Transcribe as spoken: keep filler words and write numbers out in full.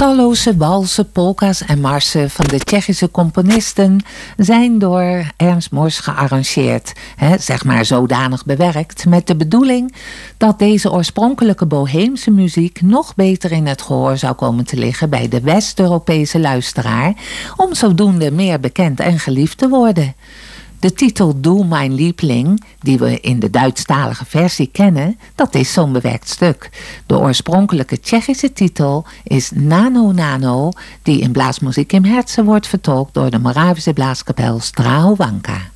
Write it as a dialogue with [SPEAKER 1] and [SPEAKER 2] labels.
[SPEAKER 1] Talloze walsen, polka's en marsen van de Tsjechische componisten zijn door Ernst Mors gearrangeerd, hè, zeg maar zodanig bewerkt, met de bedoeling dat deze oorspronkelijke boheemse muziek nog beter in het gehoor zou komen te liggen bij de West-Europese luisteraar, om zodoende meer bekend en geliefd te worden. De titel Du mein Liebling, die we in de Duitsstalige versie kennen, dat is zo'n bewerkt stuk. De oorspronkelijke Tsjechische titel is Nano Nano, die in Blaasmuziek im Herzen wordt vertolkt door de Moravische blaaskapel Strahowanka.